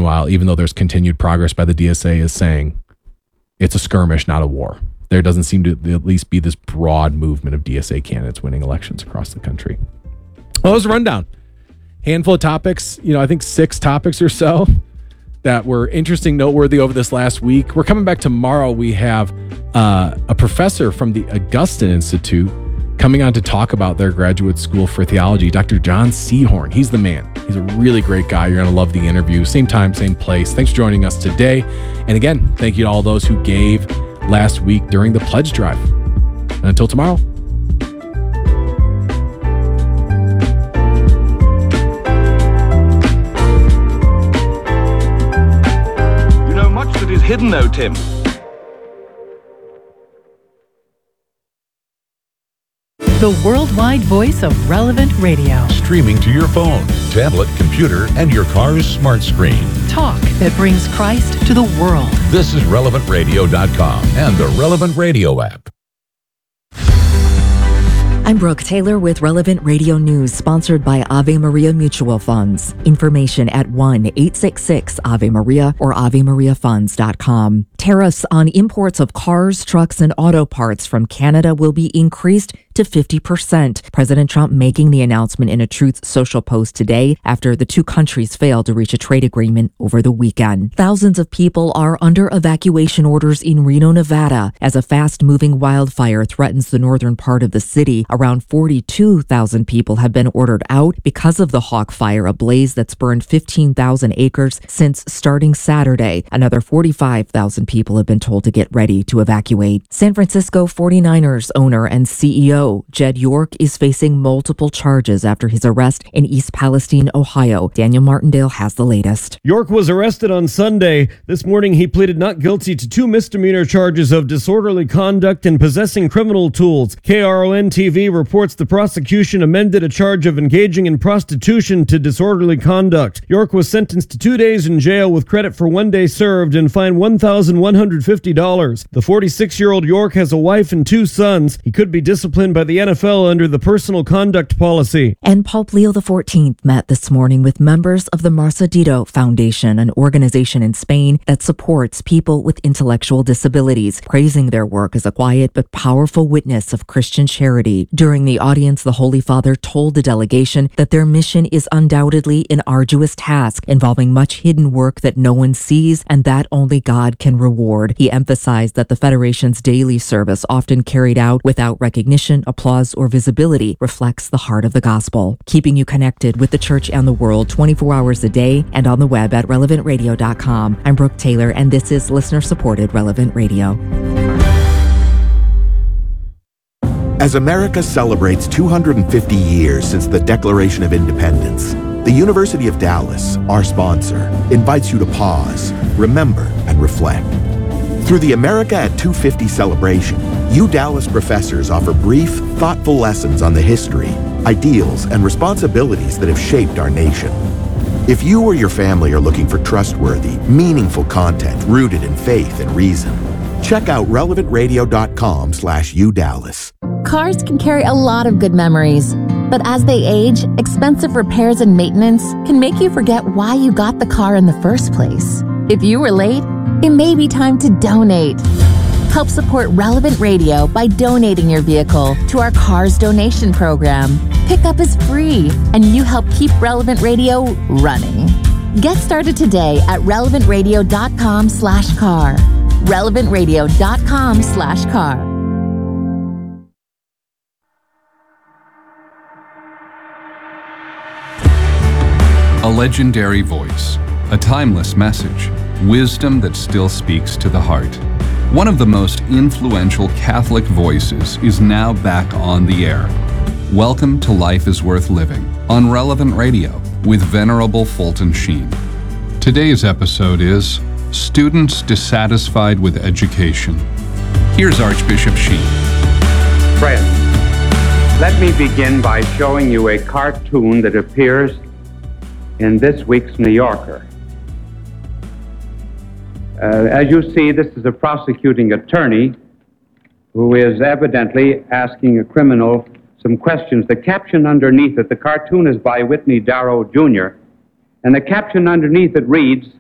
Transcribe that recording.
Meanwhile, even though there's continued progress by the DSA, is saying it's a skirmish, not a war. There doesn't seem to at least be this broad movement of DSA candidates winning elections across the country. Well, it was a rundown. Handful of topics, I think 6 topics or so that were interesting, noteworthy over this last week. We're coming back tomorrow. We have a professor from the Augustine Institute coming on to talk about their graduate school for theology, Dr. John Seahorn. He's the man. He's a really great guy. You're going to love the interview. Same time, same place. Thanks for joining us today. And again, thank you to all those who gave last week during the pledge drive. And until tomorrow. You know, much that is hidden, though, Tim. The worldwide voice of Relevant Radio. Streaming to your phone, tablet, computer, and your car's smart screen. Talk that brings Christ to the world. This is RelevantRadio.com and the Relevant Radio app. I'm Brooke Taylor with Relevant Radio News, sponsored by Ave Maria Mutual Funds. Information at 1-866-AVE-MARIA or AveMariaFunds.com. Tariffs on imports of cars, trucks, and auto parts from Canada will be increased to 50%. President Trump making the announcement in a Truth Social post today after the two countries failed to reach a trade agreement over the weekend. Thousands of people are under evacuation orders in Reno, Nevada, as a fast-moving wildfire threatens the northern part of the city. Around 42,000 people have been ordered out because of the Hawk Fire, a blaze that's burned 15,000 acres since starting Saturday. Another 45,000 people have been told to get ready to evacuate. San Francisco 49ers owner and CEO Jed York is facing multiple charges after his arrest in East Palestine, Ohio. Daniel Martindale has the latest. York was arrested on Sunday. This morning, he pleaded not guilty to 2 misdemeanor charges of disorderly conduct and possessing criminal tools. KRON-TV reports the prosecution amended a charge of engaging in prostitution to disorderly conduct. York was sentenced to 2 days in jail with credit for 1 day served and fined $1,150. The 46-year-old York has a wife and 2 sons. He could be disciplined by the NFL under the personal conduct policy. And Pope Leo XIV met this morning with members of the Marcedito Foundation, an organization in Spain that supports people with intellectual disabilities, praising their work as a quiet but powerful witness of Christian charity. During the audience, the Holy Father told the delegation that their mission is undoubtedly an arduous task involving much hidden work that no one sees and that only God can reward. He emphasized that the Federation's daily service, often carried out without recognition, applause, or visibility, reflects the heart of the gospel. Keeping you connected with the church and the world 24 hours a day and on the web at relevantradio.com. I'm Brooke Taylor, and this is listener-supported Relevant Radio. As America celebrates 250 years since the Declaration of Independence, the University of Dallas, our sponsor, invites you to pause, remember, and reflect. Through the America at 250 celebration, Dallas professors offer brief, thoughtful lessons on the history, ideals, and responsibilities that have shaped our nation. If you or your family are looking for trustworthy, meaningful content rooted in faith and reason, check out relevantradio.com/UDallas. Cars can carry a lot of good memories, but as they age, expensive repairs and maintenance can make you forget why you got the car in the first place. If you were late, it may be time to donate. Help support Relevant Radio by donating your vehicle to our Cars Donation Program. Pickup is free, and you help keep Relevant Radio running. Get started today at relevantradio.com/car. relevantradio.com/car. A legendary voice, a timeless message, wisdom that still speaks to the heart. One of the most influential Catholic voices is now back on the air. Welcome to Life is Worth Living on Relevant Radio with Venerable Fulton Sheen. Today's episode is Students Dissatisfied with Education. Here's Archbishop Sheen. Friends, let me begin by showing you a cartoon that appears in this week's New Yorker. As you see, this is a prosecuting attorney who is evidently asking a criminal some questions. The caption underneath it, the cartoon is by Whitney Darrow Jr., and the caption underneath it reads,